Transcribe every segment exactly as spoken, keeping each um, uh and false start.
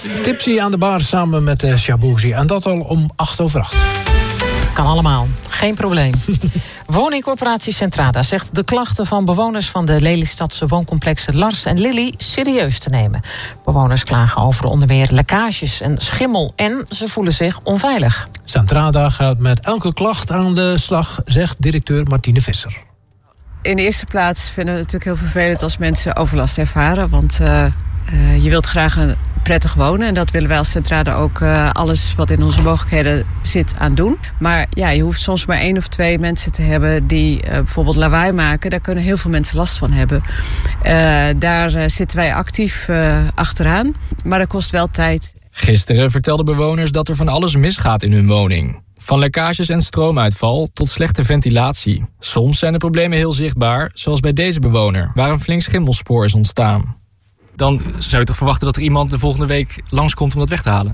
Tipsy aan de bar samen met uh, Shabuzi. En dat al om acht over acht. Kan allemaal, geen probleem. Woningcorporatie Centrada zegt de klachten van bewoners van de Lelystadse wooncomplexen Lars en Lily serieus te nemen. Bewoners klagen over onder meer lekkages en schimmel en ze voelen zich onveilig. Centrada gaat met elke klacht aan de slag, zegt directeur Martine Visser. In de eerste plaats vinden we het natuurlijk heel vervelend als mensen overlast ervaren. Want uh, uh, je wilt graag een prettig wonen. En dat willen wij als Centrada ook uh, alles wat in onze mogelijkheden zit aan doen. Maar ja, je hoeft soms maar één of twee mensen te hebben die uh, bijvoorbeeld lawaai maken. Daar kunnen heel veel mensen last van hebben. Uh, daar uh, zitten wij actief uh, achteraan. Maar dat kost wel tijd. Gisteren vertelden bewoners dat er van alles misgaat in hun woning. Van lekkages en stroomuitval tot slechte ventilatie. Soms zijn de problemen heel zichtbaar, zoals bij deze bewoner, waar een flink schimmelspoor is ontstaan. Dan zou je toch verwachten dat er iemand de volgende week langskomt om dat weg te halen?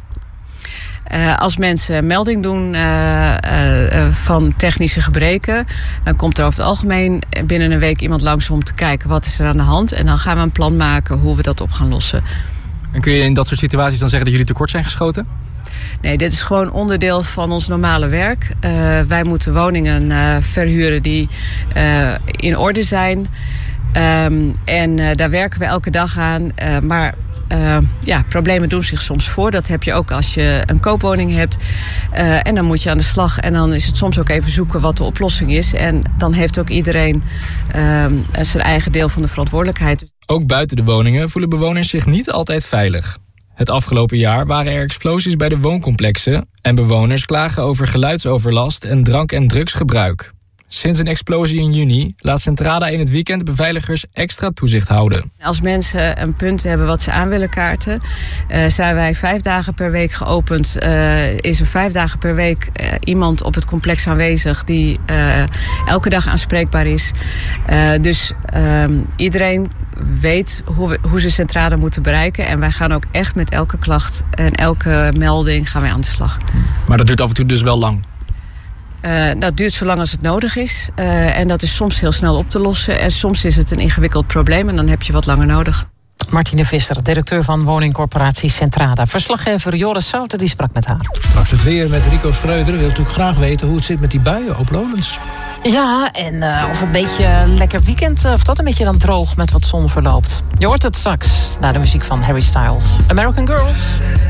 Uh, als mensen melding doen uh, uh, uh, van technische gebreken, dan komt er over het algemeen binnen een week iemand langs om te kijken wat is er aan de hand. En dan gaan we een plan maken hoe we dat op gaan lossen. En kun je in dat soort situaties dan zeggen dat jullie tekort zijn geschoten? Nee, dit is gewoon onderdeel van ons normale werk. Uh, wij moeten woningen uh, verhuren die uh, in orde zijn. Um, en uh, daar werken we elke dag aan. Uh, maar uh, ja, problemen doen zich soms voor. Dat heb je ook als je een koopwoning hebt. Uh, en dan moet je aan de slag. En dan is het soms ook even zoeken wat de oplossing is. En dan heeft ook iedereen uh, zijn eigen deel van de verantwoordelijkheid. Ook buiten de woningen voelen bewoners zich niet altijd veilig. Het afgelopen jaar waren er explosies bij de wooncomplexen en bewoners klagen over geluidsoverlast en drank- en drugsgebruik. Sinds een explosie in juni laat Centrada in het weekend beveiligers extra toezicht houden. Als mensen een punt hebben wat ze aan willen kaarten, uh, zijn wij vijf dagen per week geopend. Uh, is er vijf dagen per week uh, iemand op het complex aanwezig die uh, elke dag aanspreekbaar is. Uh, dus uh, iedereen weet hoe, we, hoe ze Centrada moeten bereiken. En wij gaan ook echt met elke klacht en elke melding gaan wij aan de slag. Maar dat duurt af en toe dus wel lang? Uh, dat duurt zo lang als het nodig is. Uh, en dat is soms heel snel op te lossen. En soms is het een ingewikkeld probleem en dan heb je wat langer nodig. Martine Visser, directeur van woningcorporatie Centrada. Verslaggever Joris Souter, die sprak met haar. Straks het weer met Rico Schreuder. Wil natuurlijk graag weten hoe het zit met die buien op Lowlands. Ja, en uh, of een beetje lekker weekend, of dat een beetje dan droog met wat zon verloopt. Je hoort het straks, naar de muziek van Harry Styles. American Girls.